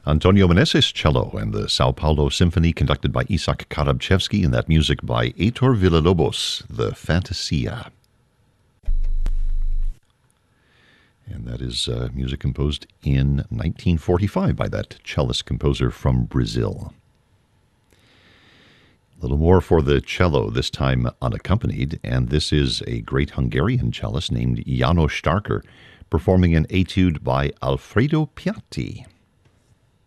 Antonio Meneses cello and the Sao Paulo Symphony conducted by Isaac Karabchevsky, and that music by Heitor Villalobos, the Fantasia. And that is music composed in 1945 by that cellist composer from Brazil. A little more for the cello, this time unaccompanied, and this is a great Hungarian cellist named János Starker performing an etude by Alfredo Piatti.